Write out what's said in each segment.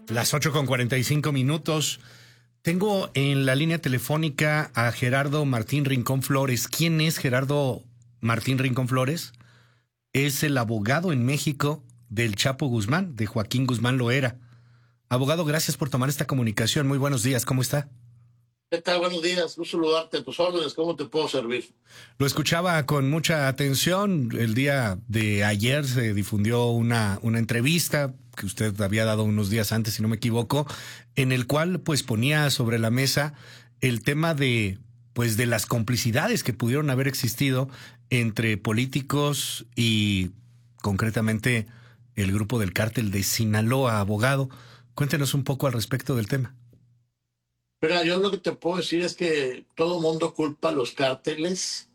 Las 8:45. Tengo en la línea telefónica a Gerardo Martín Rincón Flores. ¿Quién es Gerardo Martín Rincón Flores? Es el abogado en México del Chapo Guzmán, de Joaquín Guzmán Loera. Abogado, gracias por tomar esta comunicación. Muy buenos días, ¿cómo está? ¿Qué tal? Buenos días, gusto saludarte, a tus órdenes, ¿cómo te puedo servir? Lo escuchaba con mucha atención. El día de ayer se difundió una entrevista que usted había dado unos días antes, si no me equivoco, en el cual pues ponía sobre la mesa el tema de las complicidades que pudieron haber existido entre políticos y concretamente el grupo del cártel de Sinaloa. Abogado, cuéntenos un poco al respecto del tema. Mira, yo lo que te puedo decir es que todo mundo culpa a los cárteles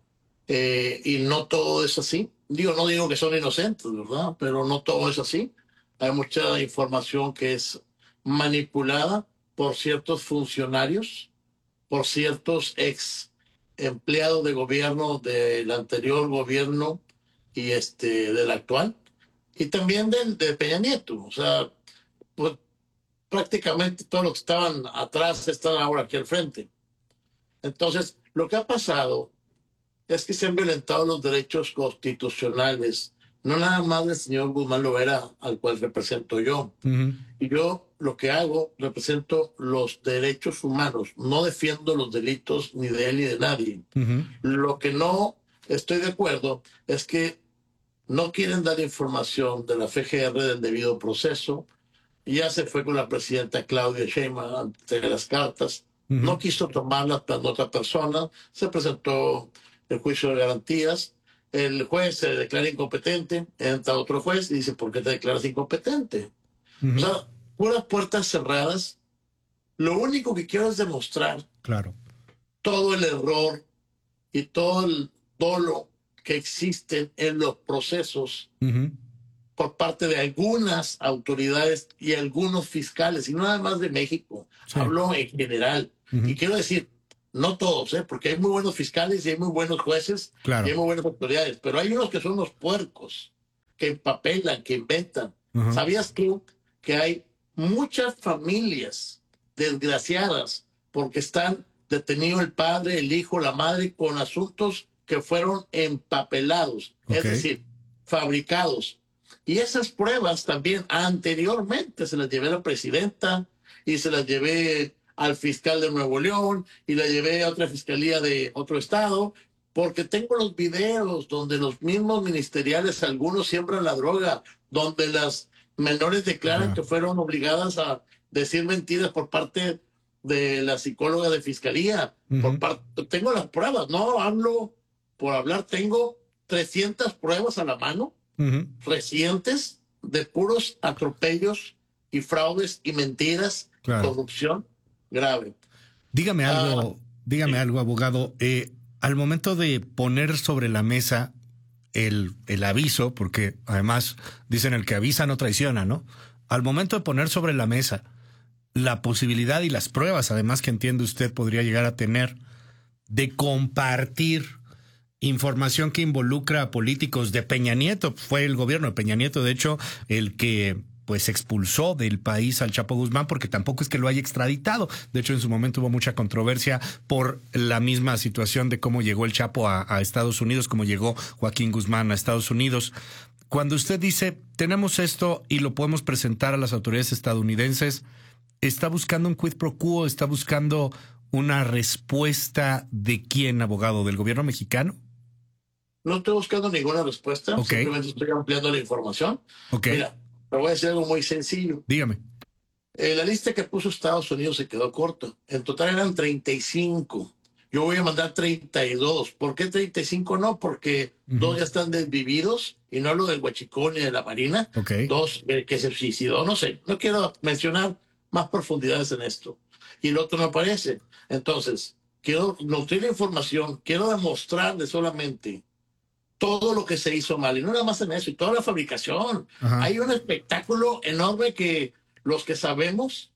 y no todo es así. No digo que son inocentes, ¿verdad? Pero no todo es así. Hay mucha información que es manipulada por ciertos funcionarios, por ciertos ex empleados de gobierno del anterior gobierno y del actual, y también de Peña Nieto. O sea, pues prácticamente todos los que estaban atrás están ahora aquí al frente. Entonces, lo que ha pasado es que se han violentado los derechos constitucionales, no nada más del señor Guzmán Loera, al cual represento yo. Y yo lo que hago, represento los derechos humanos, no defiendo los delitos ni de él ni de nadie. Lo que no estoy de acuerdo es que no quieren dar información de la FGR del debido proceso. Ya se fue con la presidenta Claudia Sheinbaum ante las cartas. No quiso tomarlas para otra persona. Se presentó el juicio de garantías. El juez se declara incompetente. Entra otro juez y dice, ¿por qué te declaras incompetente? O sea, puras puertas cerradas. Lo único que quiero es demostrar todo el error y todo el dolo que existe en los procesos por parte de algunas autoridades y algunos fiscales, y no nada más de México, hablo en general. Y quiero decir, no todos, porque hay muy buenos fiscales y hay muy buenos jueces y hay muy buenas autoridades, pero hay unos que son los puercos, que empapelan, que inventan. ¿Sabías tú que hay muchas familias desgraciadas porque están detenidos el padre, el hijo, la madre con asuntos que fueron empapelados, es decir, fabricados? Y esas pruebas también anteriormente se las llevé a la presidenta y se las llevé al fiscal de Nuevo León y la llevé a otra fiscalía de otro estado, porque tengo los videos donde los mismos ministeriales, algunos siembran la droga, donde las menores declaran que fueron obligadas a decir mentiras por parte de la psicóloga de fiscalía. Tengo las pruebas, no hablo por hablar, tengo 300 pruebas a la mano recientes de puros atropellos y fraudes y mentiras, corrupción grave. Dígame algo, abogado. Al momento de poner sobre la mesa el aviso, porque además dicen el que avisa no traiciona, ¿no? Al momento de poner sobre la mesa la posibilidad y las pruebas, además que entiende usted podría llegar a tener, de compartir información que involucra a políticos de Peña Nieto. Fue el gobierno de Peña Nieto, de hecho, el que pues expulsó del país al Chapo Guzmán, porque tampoco es que lo haya extraditado. De hecho, en su momento hubo mucha controversia por la misma situación de cómo llegó el Chapo a Estados Unidos, cómo llegó Joaquín Guzmán a Estados Unidos. Cuando usted dice, tenemos esto y lo podemos presentar a las autoridades estadounidenses, ¿está buscando un quid pro quo? ¿Está buscando una respuesta de quién, abogado? ¿Del gobierno mexicano? No estoy buscando ninguna respuesta, simplemente estoy ampliando la información. Mira, te voy a decir algo muy sencillo. Dígame. La lista que puso Estados Unidos se quedó corta. En total eran 35. Yo voy a mandar 32. ¿Por qué 35 no? Porque dos ya están desvividos, y no hablo del Huachicol ni de la Marina. Dos que se suicidó, no sé. No quiero mencionar más profundidades en esto. Y el otro no aparece. Entonces, quiero nutrir la información, quiero demostrarle solamente todo lo que se hizo mal, y no nada más en eso, y toda la fabricación. Hay un espectáculo enorme que los que sabemos,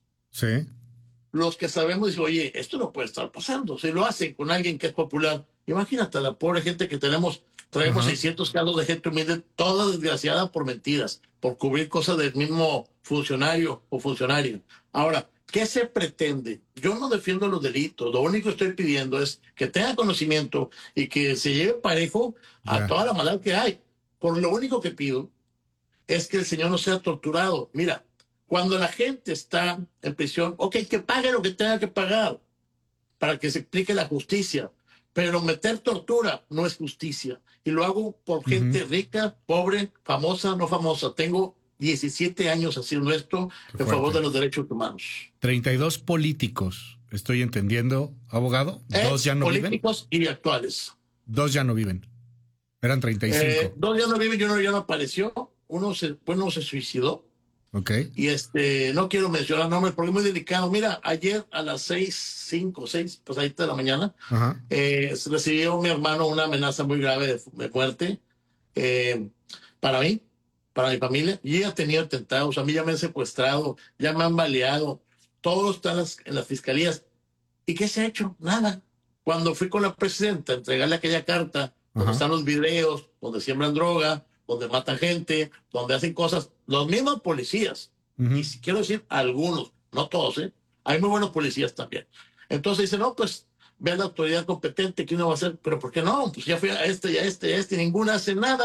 dicen, oye, esto no puede estar pasando. Si lo hacen con alguien que es popular, imagínate a la pobre gente que tenemos Traemos Ajá. 600 casos de gente humilde, toda desgraciada por mentiras, por cubrir cosas del mismo funcionario o funcionaria. Ahora, ¿qué se pretende? Yo no defiendo los delitos, lo único que estoy pidiendo es que tenga conocimiento y que se lleve parejo a Ya. toda la maldad que hay. Por lo único que pido es que el señor no sea torturado. Mira, cuando la gente está en prisión, ok, que pague lo que tenga que pagar para que se explique la justicia, pero meter tortura no es justicia. Y lo hago por Ujú. gente rica, pobre, famosa, no famosa. Tengo 17 años haciendo esto Qué en favor de fuerte. los derechos humanos. 32 políticos, estoy entendiendo, abogado. Dos ya Ex no viven. políticos y actuales. Dos ya no viven. Eran 35. Dos ya no viven y uno ya no apareció. Uno se suicidó. Ok. Y no quiero mencionar nombres porque es muy delicado. Mira, ayer a las 6, 5, 6, pues ahí de la mañana, Ajá. recibió mi hermano una amenaza muy grave de muerte eh, para mí, para mi familia. Y ella ha tenido atentados, a mí ya me han secuestrado, ya me han baleado, todo está en las fiscalías. ¿Y qué se ha hecho? Nada. Cuando fui con la presidenta a entregarle aquella carta, donde Ajá. están los videos, donde siembran droga, donde matan gente, donde hacen cosas, los mismos policías, y Ujú. si quiero decir algunos, no todos, ¿eh? Hay muy buenos policías también. Entonces dice, no, pues ve a la autoridad competente, ¿qué uno va a hacer? Pero ¿por qué no? Pues ya fui a este, y a este, y a este, y ninguna hace nada.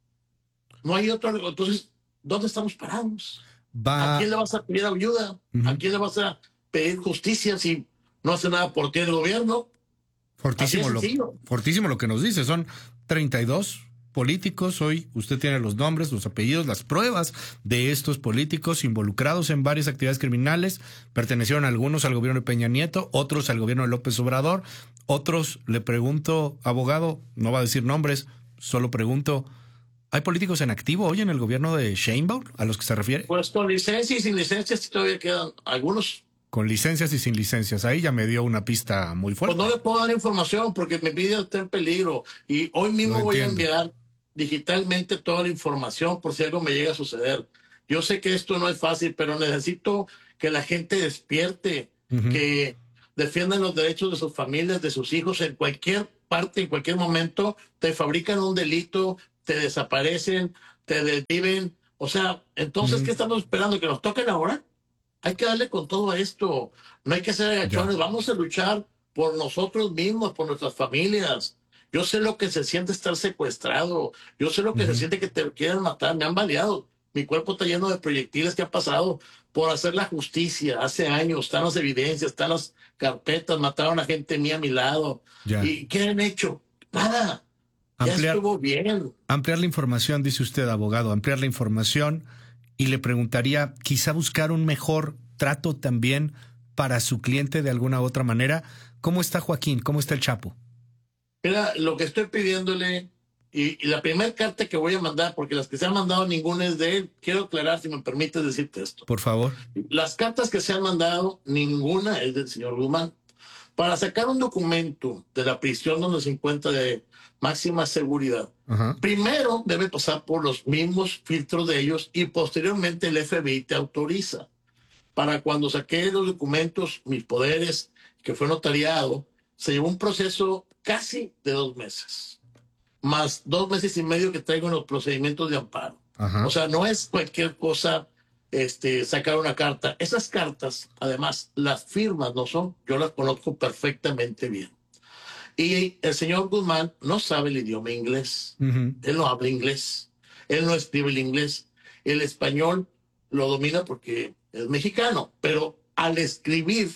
No hay otro. Entonces, ¿dónde estamos parados? ¿A Va. quién le vas a pedir ayuda? ¿A Ujú. quién le vas a pedir justicia si no hace nada por ti el gobierno? Así de sencillo. Fortísimo lo que nos dice. Son 32 políticos. Hoy usted tiene los nombres, los apellidos, las pruebas de estos políticos involucrados en varias actividades criminales. Pertenecieron algunos al gobierno de Peña Nieto, otros al gobierno de López Obrador. Otros, le pregunto, abogado, no va a decir nombres, solo pregunto, ¿hay políticos en activo hoy en el gobierno de Sheinbaum a los que se refiere? Pues con licencia y sin licencia sí todavía quedan algunos. Con licencias y sin licencias. Ahí ya me dio una pista muy Pues no fuerte. le puedo dar información porque mi vida está en peligro. Y hoy Lo mismo voy a entiendo. enviar digitalmente toda la información por si algo me llega a suceder. Yo sé que esto no es fácil, pero necesito que la gente despierte, Ujú. que defiendan los derechos de sus familias, de sus hijos en cualquier parte, en cualquier momento. Te fabrican un delito, te desaparecen, te detienen. O sea, entonces, Ujú. ¿qué estamos esperando? ¿Que nos toquen ahora? Hay que darle con todo esto. No hay que ser Ya. agachones. Vamos a luchar por nosotros mismos, por nuestras familias. Yo sé lo que se siente estar secuestrado. Yo sé lo que se Ujú. siente que te quieren matar. Me han baleado. Mi cuerpo está lleno de proyectiles que han pasado por hacer la justicia. Hace años están las evidencias, están las carpetas. Mataron a gente mía a mi lado. Ya. ¿Y qué han hecho? Nada. Ya Ampliar, estuvo bien. ampliar la información, dice usted, abogado, ampliar la información y le preguntaría, quizá buscar un mejor trato también para su cliente de alguna otra manera. ¿Cómo está Joaquín? ¿Cómo está el Chapo? Mira, lo que estoy pidiéndole, y la primera carta que voy a mandar, porque las que se han mandado ninguna es de él, quiero aclarar si me permites decirte esto. Por favor. Las cartas que se han mandado, ninguna es del señor Guzmán. Para sacar un documento de la prisión donde se encuentra de máxima seguridad, Ajá. primero debe pasar por los mismos filtros de ellos y posteriormente el FBI te autoriza. Para cuando saqué los documentos, mis poderes, que fue notariado, se llevó un proceso casi de 2 meses, más 2 meses y medio que traigo en los procedimientos de amparo. O Ajá. sea, no es cualquier cosa sacar una carta. Esas cartas, además, las firmas no son, yo las conozco perfectamente bien. Y el señor Guzmán no sabe el idioma inglés. Ujú. Él no habla inglés. Él no escribe el inglés. El español lo domina porque es mexicano, pero al escribir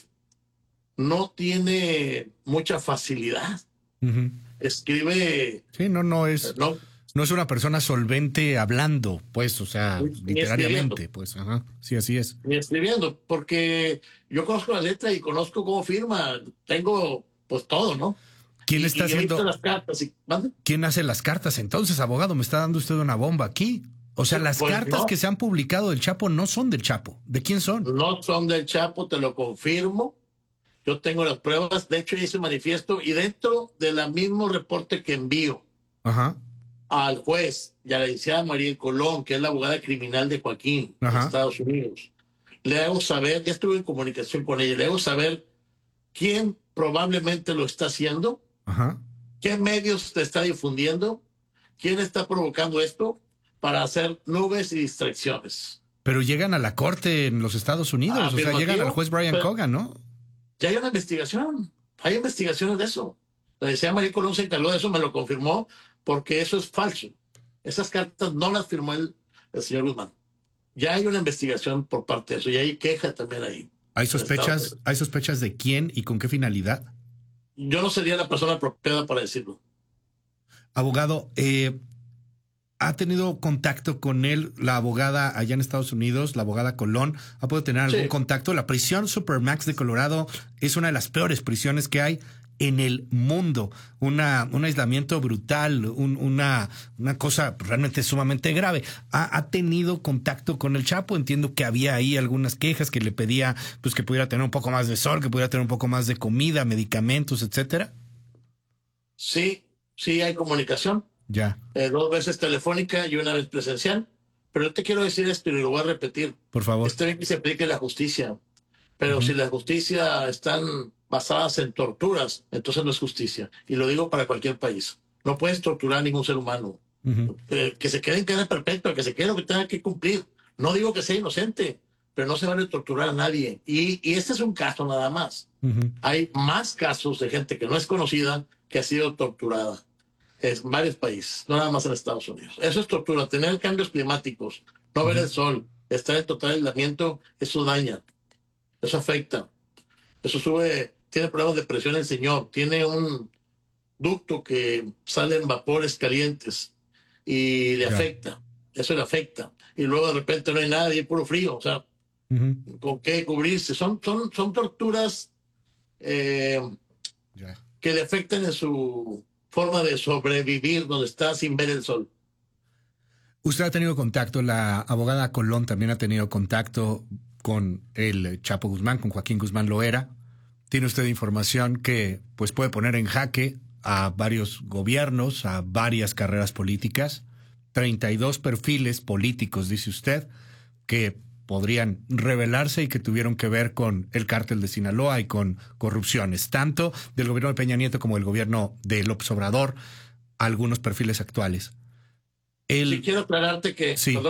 no tiene mucha facilidad. Ujú. Escribe, Sí, no es, no, no es una persona solvente hablando, pues, o sea, ni escribiendo, literariamente, pues, ajá. Sí, así es. ni escribiendo, porque yo conozco la letra y conozco cómo firma. Tengo pues todo, ¿no? ¿Quién está Y he visto haciendo, las cartas y, ¿mande? quién hace las cartas? Entonces, abogado, me está dando usted una bomba aquí. O sea, las Pues cartas que no, se han publicado del Chapo no son del Chapo. ¿De quién son? no son del Chapo, te lo confirmo. Yo tengo las pruebas, de hecho hice un manifiesto y dentro del mismo reporte que envío Ajá. al juez y a la licenciada María Colón, que es la abogada criminal de Joaquín en Ajá. Estados Unidos, le hago saber, ya estuve en comunicación con ella, le hago saber quién probablemente lo está haciendo, Ajá. qué medios te está difundiendo quién está provocando esto para hacer nubes y distracciones. Pero llegan a la corte en los Estados Unidos, o sea, llegan al juez Brian Cogan, ¿no? Ya hay una investigación, hay investigaciones de eso. La decía María Colón se encargó de eso, me lo confirmó, porque eso es falso. Esas cartas no las firmó el señor Guzmán. Ya hay una investigación por parte de eso, y hay queja también ahí. ¿Hay sospechas de quién y con qué finalidad? Yo no sería la persona apropiada para decirlo. Abogado, ¿ha tenido contacto con él la abogada allá en Estados Unidos, la abogada Colón? ¿Ha podido tener algún contacto? La prisión Supermax de Colorado es una de las peores prisiones que hay en el mundo. Un aislamiento brutal, una cosa realmente sumamente grave. ¿Ha tenido contacto con el Chapo? Entiendo que había ahí algunas quejas que le pedía pues que pudiera tener un poco más de sol, que pudiera tener un poco más de comida, medicamentos, etcétera. Sí hay comunicación. Ya. 2 veces telefónica y 1 vez presencial. Pero yo te quiero decir esto y lo voy a repetir. Por favor. Está bien que se aplique la justicia, pero si la justicia están basadas en torturas, entonces no es justicia. Y lo digo para cualquier país. No puedes torturar a ningún ser humano. Que se quede en cadena perpetua, que se quede lo que tenga que cumplir. No digo que sea inocente, pero no se vale torturar a nadie. Y este es un caso nada más. Hay más casos de gente que no es conocida que ha sido torturada en varios países, no nada más en Estados Unidos. Eso es tortura. Tener cambios climáticos, no ver el sol, estar en total aislamiento, eso daña, eso afecta, eso sube, tiene problemas de presión el señor, tiene un ducto que salen vapores calientes y le afecta, eso le afecta. Y luego de repente no hay nadie, puro frío, o sea, ¿con qué cubrirse? Son torturas que le afectan en su forma de sobrevivir donde está sin ver el sol. Usted ha tenido contacto, la abogada Colón también ha tenido contacto con el Chapo Guzmán, con Joaquín Guzmán Loera. Tiene usted información que pues puede poner en jaque a varios gobiernos, a varias carreras políticas. 32 perfiles políticos, dice usted, que podrían revelarse y que tuvieron que ver con el cártel de Sinaloa y con corrupciones, tanto del gobierno de Peña Nieto como del gobierno de López Obrador, algunos perfiles actuales. Sí, quiero aclararte que